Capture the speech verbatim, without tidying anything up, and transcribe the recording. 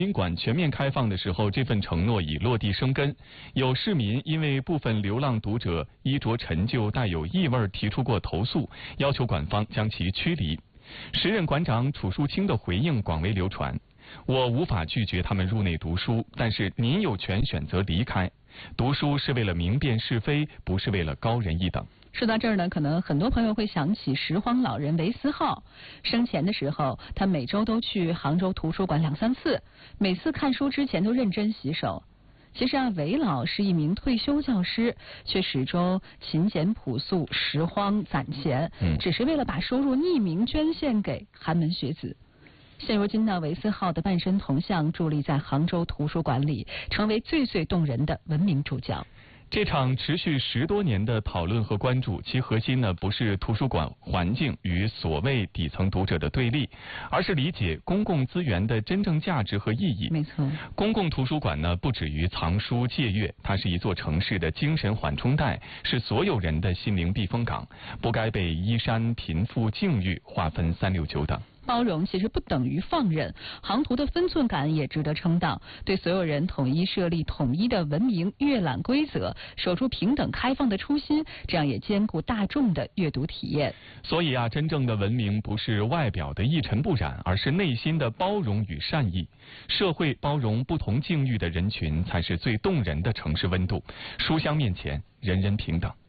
宾馆全面开放的时候，这份承诺已落地生根。有市民因为部分流浪读者衣着陈旧、带有异味提出过投诉，要求馆方将其驱离。时任馆长楚树清的回应广为流传：我无法拒绝他们入内读书，但是您有权选择离开。读书是为了明辨是非，不是为了高人一等。 说到这儿呢，可能很多朋友会想起拾荒老人韦思浩。生前的时候，他每周都去杭州图书馆两三次，每次看书之前都认真洗手。其实啊，韦老是一名退休教师，却始终勤俭朴素、拾荒攒钱， 嗯， 只是为了把收入匿名捐献给寒门学子。现如今呢，韦思浩的半身铜像伫立在杭州图书馆里，成为最最动人的文明主角。 这场持续十多年的讨论和关注，其核心呢不是图书馆环境与所谓底层读者的对立，而是理解公共资源的真正价值和意义。 没错， 公共图书馆呢不止于藏书借阅，它是一座城市的精神缓冲带，是所有人的心灵避风港，不该被衣衫、贫富、境遇划分三六九等。 包容其实不等于放任，杭图的分寸感也值得称道，对所有人统一设立统一的文明阅览规则，守住平等开放的初心，这样也兼顾大众的阅读体验。 所以啊，真正的文明不是外表的一尘不染，而是内心的包容与善意。社会包容不同境遇的人群，才是最动人的城市温度。书香面前，人人平等。